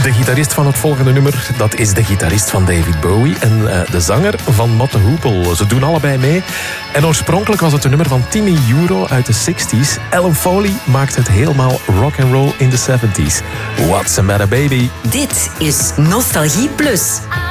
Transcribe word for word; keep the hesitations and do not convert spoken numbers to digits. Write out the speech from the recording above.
De gitarist van het volgende nummer, dat is de gitarist van David Bowie en uh, de zanger van Mott Hoople. Ze doen allebei mee. En oorspronkelijk was het een nummer van Timmy Euro uit de zestig's. Ellen Foley maakt het helemaal rock and roll in de zeventig's. What's the matter, baby? Dit is Nostalgie Plus.